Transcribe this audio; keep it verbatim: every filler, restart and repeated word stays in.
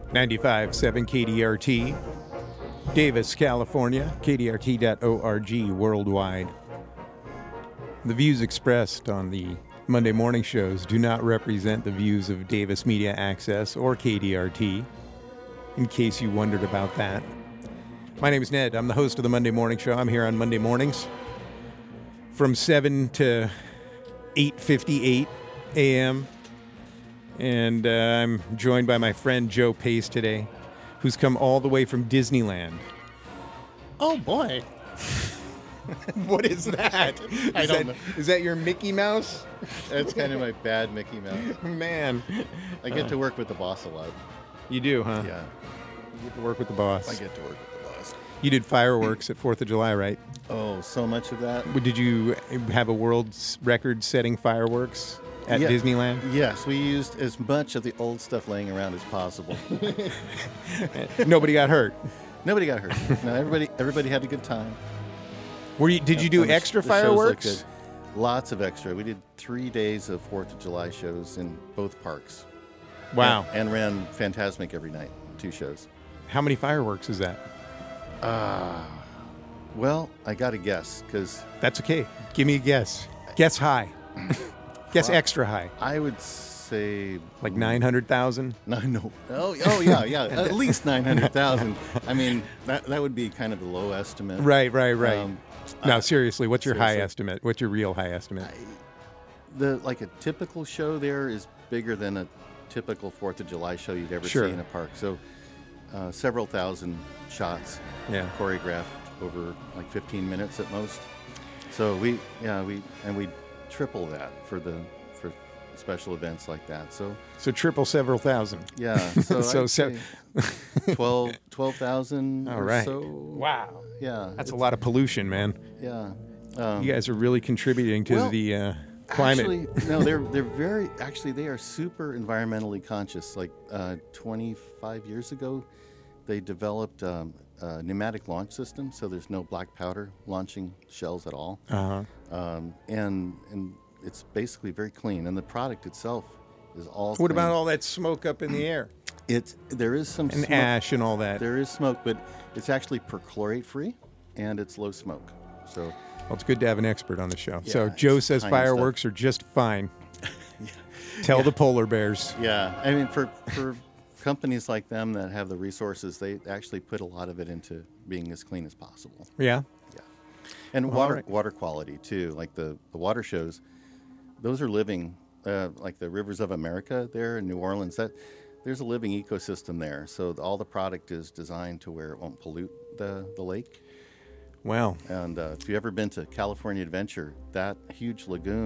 ninety-five point seven K D R T, Davis, California, K D R T dot org worldwide. The views expressed on the Monday morning shows do not represent the views of Davis Media Access or K D R T, in case you wondered about that. My name is Ned. I'm the host of the Monday Morning Show. I'm here on Monday mornings from seven to eight fifty-eight a.m. And uh, I'm joined by my friend Joe Pace today, who's come all the way from Disneyland. Oh, boy. What is that? Is I don't that, know. Is that your Mickey Mouse? That's kind of my bad Mickey Mouse. Man. I get to work with the boss a lot. You do, huh? Yeah, You get to work with the boss. I get to work with the boss. You did fireworks at fourth of July, right? Oh, so much of that. Did you have a world record-setting fireworks at Yeah. Disneyland? Yes, we used as much of the old stuff laying around as possible. Nobody got hurt. Nobody got hurt. No, everybody everybody had a good time. Were you? Did you do And the- extra the shows looked fireworks? good. Lots of extra. We did three days of fourth of July shows in both parks. Wow. And, and ran Fantasmic every night, two shows. How many fireworks is that? Well, I got to guess, because That's okay. Give me a guess. Guess high. Guess Well, extra high. I would say Like nine hundred thousand? No, no. Oh, oh yeah, yeah. At least nine hundred thousand. I mean, that that would be kind of the low estimate. Right, right, right. Um, Now, uh, seriously, what's your high seriously. estimate? What's your real high estimate? The like a typical show there is bigger than a typical Fourth of July show you'd ever Sure. see in a park. So, uh, several thousand shots Yeah. choreographed over like fifteen minutes at most. So we, yeah, we and we triple that for the for special events like that. So So triple several thousand. yeah, so, So I'd se- say twelve twelve thousand All or right. so. Wow. Yeah, That's a it's- lot of pollution, man. Yeah. Um, You guys are really contributing to well, the uh, climate. Actually, no, they're they're very actually they are super environmentally conscious. Like uh, twenty-five years ago, they developed um, a pneumatic launch system, so there's no black powder launching shells at all, uh-huh. um, and and it's basically very clean. And the product itself is all. What about clean. all that smoke up in the air? It's there is some And smoke, ash and all that? There is smoke, but it's actually perchlorate free, and it's low smoke. So. Well, it's good to have an expert on the show. so Yeah, Joe it's says tiny fireworks are just fine. Tell the polar bears. Yeah, I mean, for for companies like them that have the resources, they actually put a lot of it into being as clean as possible. Yeah? Yeah, and Well, water all right. water quality too. Like the, the water shows, those are living. Uh, like the Rivers of America there in New Orleans, that there's a living ecosystem there. So all the product is designed to where it won't pollute the the lake. Well, And uh, if you've ever been to California Adventure, that huge lagoon.